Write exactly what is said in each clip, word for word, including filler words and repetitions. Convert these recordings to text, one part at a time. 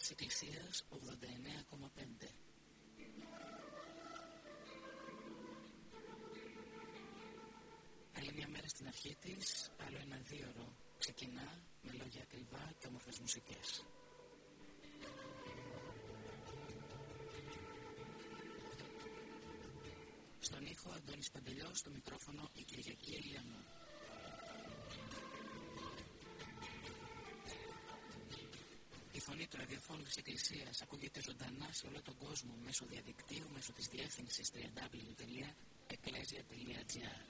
της Εκκλησίας ογδόντα εννέα κόμμα πέντε. Άλλη μια μέρα στην αρχή της, άλλο ένα δίωρο ξεκινά με λόγια ακριβά και όμορφες μουσικές. Στον ήχο Αντώνης Παντελιός, στο μικρόφωνο η Κυριακή Ελιανού. Η φωνή του ραδιοφώνου της Εκκλησίας ακούγεται ζωντανά σε όλο τον κόσμο μέσω διαδικτύου, μέσω της διεύθυνσης double-u double-u double-u τελεία εκκλέσια τελεία τζι άρ.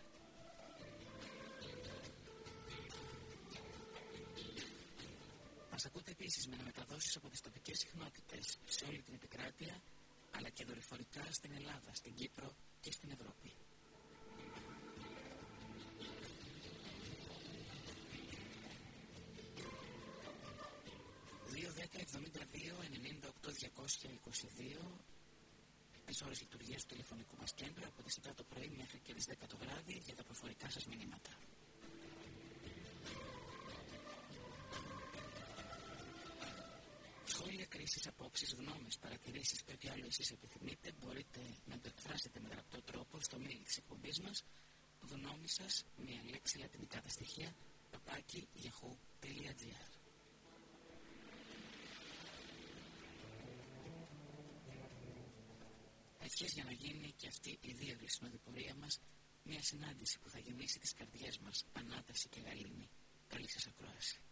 Μας ακούτε επίσης με αναμεταδόσεις από τις τοπικές συχνότητες σε όλη την επικράτεια, αλλά και δορυφορικά στην Ελλάδα, στην Κύπρο και στην Ευρώπη. δύο δέκα εβδομήντα δύο ενενήντα οκτώ διακόσια είκοσι δύο τις ώρες λειτουργίας του τηλεφωνικού μας κέντρου από τις επτά το πρωί μέχρι και τις δέκα το βράδυ για τα προφορικά σας μηνύματα. Σχόλια, κρίσεις, απόψεις, γνώμες, παρατηρήσεις και ό,τι άλλο εσείς επιθυμείτε μπορείτε να το εκφράσετε με γραπτό τρόπο στο mail της εκπομπής μας, γνώμη σας, μία λέξη λατινικά τα στοιχεία, παπάκι yahoo τελεία τζι άρ. Ευχές για να γίνει και αυτή η δύο συνοδοιπορία μας μια συνάντηση που θα γεμίσει τις καρδιές μας ανάταση και γαλήνη. Καλή σας ακρόαση.